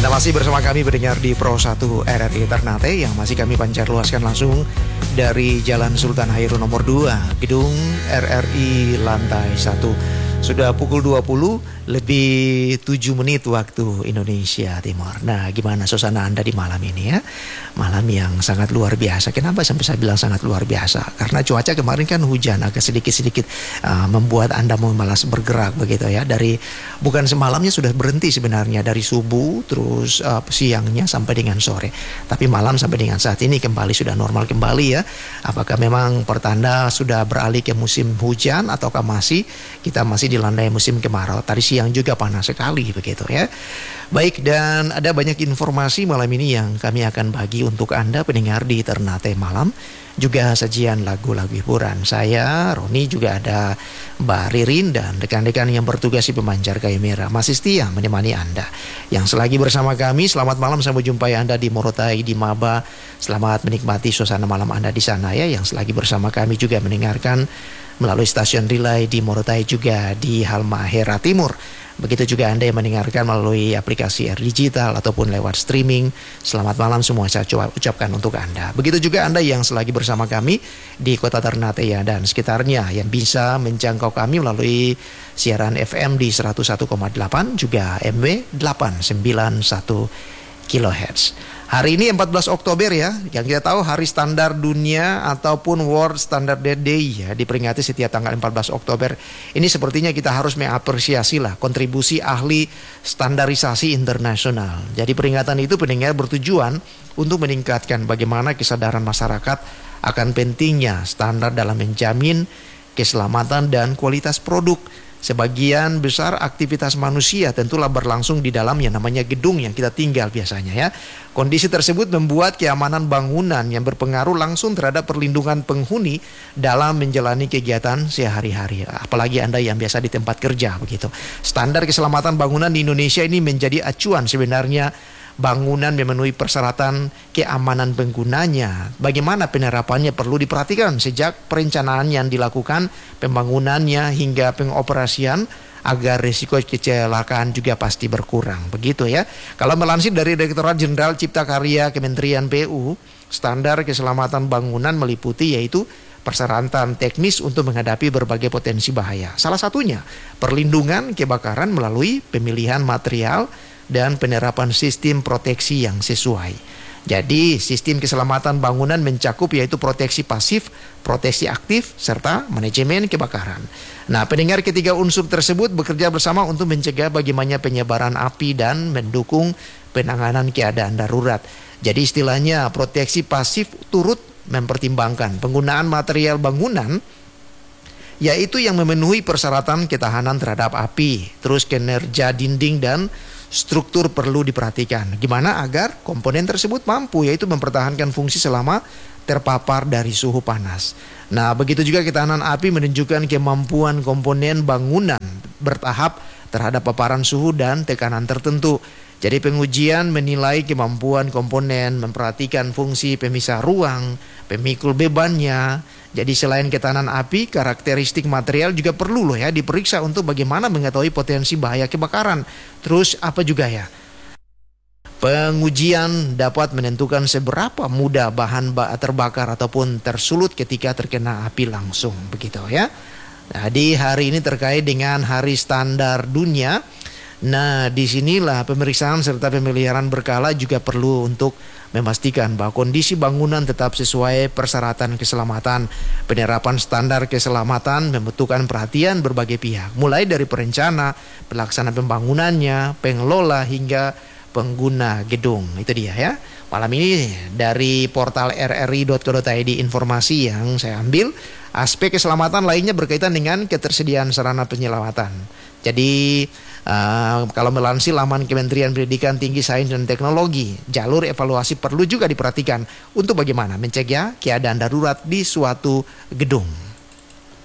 Anda masih bersama kami berdengar di Pro 1 RRI Ternate yang masih kami pancar luaskan langsung dari Jalan Sultan Hairun nomor 2, Gedung RRI lantai 1. Sudah pukul 20 lebih 7 menit waktu Indonesia Timur. Nah, gimana suasana Anda di malam ini ya? Malam yang sangat luar biasa. Kenapa sampai saya bilang sangat luar biasa? Karena cuaca kemarin kan hujan agak sedikit-sedikit membuat Anda mau malas bergerak begitu ya. Dari bukan semalamnya sudah berhenti sebenarnya dari subuh terus siangnya sampai dengan sore. Tapi malam sampai dengan saat ini kembali sudah normal kembali ya. Apakah memang pertanda sudah beralih ke musim hujan ataukah kita masih dilandai musim kemarau? Tadi siang juga panas sekali begitu ya. Baik, dan ada banyak informasi malam ini yang kami akan bagi untuk Anda pendengar di Ternate Malam. Juga sajian lagu-lagu hiburan. Saya, Roni, juga ada Mbak Ririn dan rekan-rekan yang bertugas di pemancar kayu merah masih setia menemani Anda. Yang selagi bersama kami, selamat malam, sampai jumpa Anda di Morotai, di Maba. Selamat menikmati suasana malam Anda di sana ya. Yang selagi bersama kami juga mendengarkan melalui stasiun relay di Morotai, juga di Halmahera Timur. Begitu juga Anda yang mendengarkan melalui aplikasi R Digital ataupun lewat streaming. Selamat malam semua saya ucapkan untuk Anda. Begitu juga Anda yang selagi bersama kami di kota Ternate ya dan sekitarnya yang bisa menjangkau kami melalui siaran FM di 101,8 juga MW 891 kHz. Hari ini 14 Oktober ya, yang kita tahu hari standar dunia ataupun World Standard Day ya, diperingati setiap tanggal 14 Oktober. Ini sepertinya kita harus mengapresiasi lah kontribusi ahli standarisasi internasional. Jadi peringatan itu pendengar bertujuan untuk meningkatkan bagaimana kesadaran masyarakat akan pentingnya standar dalam menjamin keselamatan dan kualitas produk. Sebagian besar aktivitas manusia tentulah berlangsung di dalam yang namanya gedung yang kita tinggal biasanya ya. Kondisi tersebut membuat keamanan bangunan yang berpengaruh langsung terhadap perlindungan penghuni dalam menjalani kegiatan sehari-hari. Apalagi Anda yang biasa di tempat kerja begitu. Standar keselamatan bangunan di Indonesia ini menjadi acuan sebenarnya. Bangunan memenuhi persyaratan keamanan penggunanya. Bagaimana penerapannya perlu diperhatikan sejak perencanaan yang dilakukan, pembangunannya hingga pengoperasian agar risiko kecelakaan juga pasti berkurang. Begitu ya. Kalau melansir dari Direktorat Jenderal Cipta Karya Kementerian PU, standar keselamatan bangunan meliputi yaitu persyaratan teknis untuk menghadapi berbagai potensi bahaya. Salah satunya perlindungan kebakaran melalui pemilihan material dan penerapan sistem proteksi yang sesuai. Jadi sistem keselamatan bangunan mencakup yaitu proteksi pasif, proteksi aktif, serta manajemen kebakaran. Nah, pendengar, ketiga unsur tersebut bekerja bersama untuk mencegah bagaimana penyebaran api dan mendukung penanganan keadaan darurat. Jadi istilahnya proteksi pasif turut mempertimbangkan penggunaan material bangunan yaitu yang memenuhi persyaratan ketahanan terhadap api, terus kinerja dinding dan struktur perlu diperhatikan. Gimana agar komponen tersebut mampu yaitu mempertahankan fungsi selama terpapar dari suhu panas. Nah, begitu juga ketahanan api menunjukkan kemampuan komponen bangunan bertahap terhadap paparan suhu dan tekanan tertentu. Jadi pengujian menilai kemampuan komponen, memperhatikan fungsi pemisah ruang, pemikul bebannya. Jadi selain ketahanan api, karakteristik material juga perlu loh ya diperiksa untuk bagaimana mengetahui potensi bahaya kebakaran. Terus apa juga ya? Pengujian dapat menentukan seberapa mudah bahan terbakar ataupun tersulut ketika terkena api langsung, begitu ya. Nah, di hari ini terkait dengan Hari Standar Dunia. Nah, disinilah pemeriksaan serta pemeliharaan berkala juga perlu untuk memastikan bahwa kondisi bangunan tetap sesuai persyaratan keselamatan. Penerapan standar keselamatan membutuhkan perhatian berbagai pihak, mulai dari perencana, pelaksana pembangunannya, pengelola hingga pengguna gedung. Itu dia ya. Malam ini dari portal rri.co.id informasi yang saya ambil. Aspek keselamatan lainnya berkaitan dengan ketersediaan sarana penyelamatan. Jadi kalau melansir laman Kementerian Pendidikan Tinggi, Sains dan Teknologi, jalur evaluasi perlu juga diperhatikan untuk bagaimana mencegah keadaan darurat di suatu gedung.